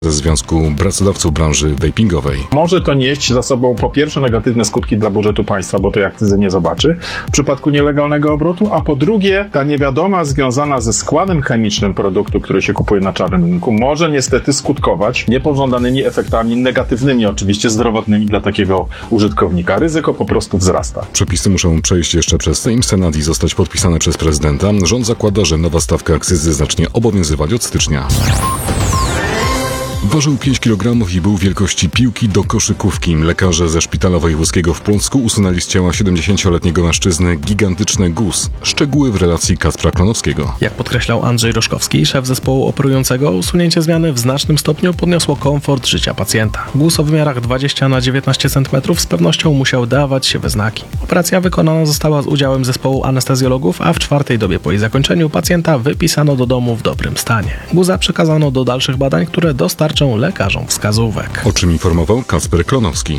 ze Związku Pracodawców Branży Vapingowej. Może to nieść za sobą po pierwsze negatywne skutki dla budżetu państwa, bo to jak akcyzy nie zobaczy w przypadku nielegalnego obrotu, a po drugie ta niewiadoma związana ze składem chemicznym produktu, który się kupuje na czarnym rynku, może niestety skutkować niepożądanymi efektami negatywnymi, oczywiście zdrowotnymi dla takiego użytkownika. Ryzyko po prostu wzrasta. Przepisy muszą przejść jeszcze przez Sejm, Senat i zostać podpisane przez prezydenta. Rząd zakłada, że nowa stawka akcyzy zacznie obowiązywać od stycznia. Ważył 5 kg i był wielkości piłki do koszykówki. Lekarze ze Szpitala Wojewódzkiego w Płocku usunęli z ciała 70-letniego mężczyzny gigantyczny guz. Szczegóły w relacji Kacpra Klonowskiego. Jak podkreślał Andrzej Roszkowski, szef zespołu operującego, usunięcie zmiany w znacznym stopniu podniosło komfort życia pacjenta. Guz o wymiarach 20x19 cm z pewnością musiał dawać się we znaki. Operacja wykonana została z udziałem zespołu anestezjologów, a w 4. dobie po jej zakończeniu pacjenta wypisano do domu w dobrym stanie. Guza przekazano do dalszych badań, które dostarczą lekarzom wskazówek. O czym informował Kacper Klonowski.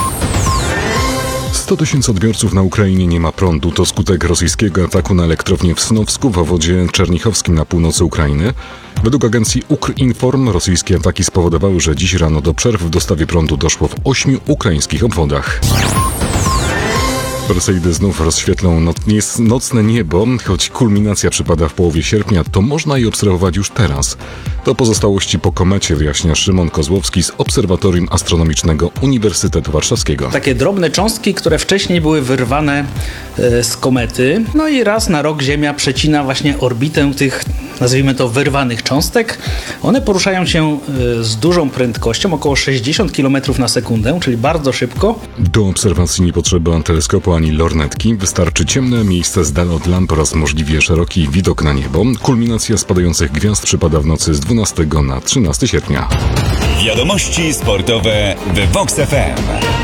100 000 odbiorców na Ukrainie nie ma prądu. To skutek rosyjskiego ataku na elektrownię w Snowsku w obwodzie czernichowskim na północy Ukrainy. Według agencji Ukrinform rosyjskie ataki spowodowały, że dziś rano do przerw w dostawie prądu doszło w 8 ukraińskich obwodach. Perseidy znów rozświetlą nocne niebo, choć kulminacja przypada w połowie sierpnia, to można je obserwować już teraz. To pozostałości po komecie, wyjaśnia Szymon Kozłowski z Obserwatorium Astronomicznego Uniwersytetu Warszawskiego. Takie drobne cząstki, które wcześniej były wyrwane z komety, no i raz na rok Ziemia przecina właśnie orbitę tych, nazwijmy to, wyrwanych cząstek. One poruszają się z dużą prędkością, około 60 km na sekundę, czyli bardzo szybko. Do obserwacji nie potrzeba teleskopu ani lornetki, wystarczy ciemne miejsce z dala od lamp oraz możliwie szeroki widok na niebo. Kulminacja spadających gwiazd przypada w nocy z 12 na 13 sierpnia. Wiadomości sportowe w Vox FM.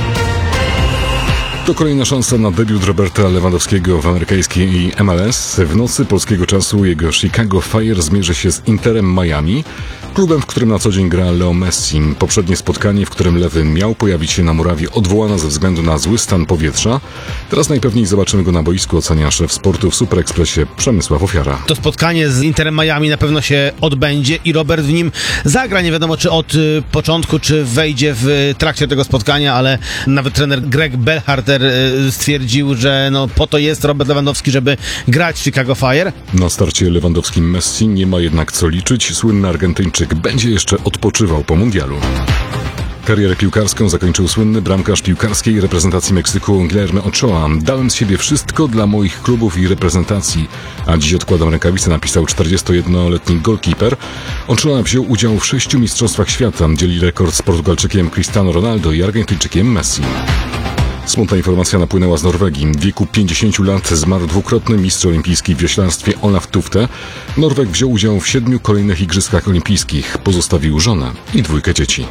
To kolejna szansa na debiut Roberta Lewandowskiego w amerykańskiej MLS. W nocy polskiego czasu jego Chicago Fire zmierzy się z Interem Miami, klubem, w którym na co dzień gra Leo Messi. Poprzednie spotkanie, w którym Lewy miał pojawić się na murawie, odwołano ze względu na zły stan powietrza. Teraz najpewniej zobaczymy go na boisku, ocenia szef sportu w Super Expressie Przemysław Ofiara. To spotkanie z Interem Miami na pewno się odbędzie i Robert w nim zagra. Nie wiadomo, czy od początku, czy wejdzie w trakcie tego spotkania, ale nawet trener Greg Berhalter stwierdził, że po to jest Robert Lewandowski, żeby grać w Chicago Fire. Na starcie Lewandowskim Messi nie ma jednak co liczyć. Słynny Argentyńczyk będzie jeszcze odpoczywał po mundialu. Karierę piłkarską zakończył słynny bramkarz piłkarskiej reprezentacji Meksyku Guillermo Ochoa. Dałem z siebie wszystko dla moich klubów i reprezentacji, a dziś odkładam rękawice, napisał 41-letni golkiper. Ochoa wziął udział w 6 mistrzostwach świata, dzieli rekord z Portugalczykiem Cristiano Ronaldo i Argentyńczykiem Messi. Smutna informacja napłynęła z Norwegii. W wieku 50 lat zmarł dwukrotny mistrz olimpijski w wioślarstwie Olaf Tufte. Norweg wziął udział w 7 kolejnych igrzyskach olimpijskich. Pozostawił żonę i 2 dzieci.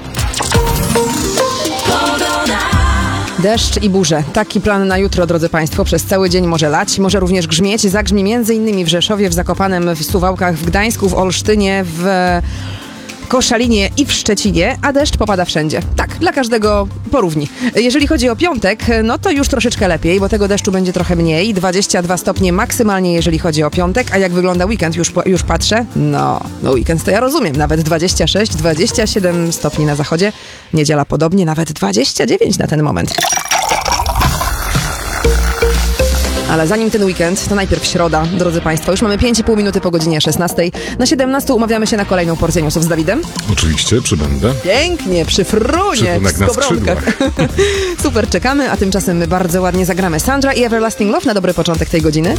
Deszcz i burze. Taki plan na jutro, drodzy Państwo. Przez cały dzień może lać, może również grzmieć. Zagrzmi m.in. w Rzeszowie, w Zakopanem, w Suwałkach, w Gdańsku, w Olsztynie, w Koszalinie i w Szczecinie, a deszcz popada wszędzie. Tak, dla każdego porówni. Jeżeli chodzi o piątek, to już troszeczkę lepiej, bo tego deszczu będzie trochę mniej. 22 stopnie maksymalnie, jeżeli chodzi o piątek. A jak wygląda weekend? Już patrzę. No weekend to ja rozumiem. Nawet 26, 27 stopni na zachodzie. Niedziela podobnie, nawet 29 na ten moment. Ale zanim ten weekend, to najpierw środa, drodzy Państwo. Już mamy 5,5 minuty po godzinie 16. Na 17 umawiamy się na kolejną porcję newsów z Dawidem. Oczywiście, przybędę. Pięknie, przy frunie, w skowronkach. Super, czekamy, a tymczasem my bardzo ładnie zagramy Sandra i Everlasting Love na dobry początek tej godziny.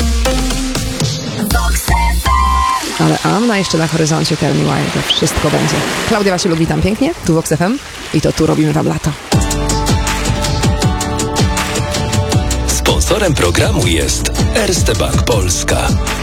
Ale Anna jeszcze na horyzoncie, Tell Me Why, to wszystko będzie. Klaudia Wasilu, witam pięknie, tu Vox FM i to tu robimy wam lato. Sponsorem programu jest Erste Bank Polska.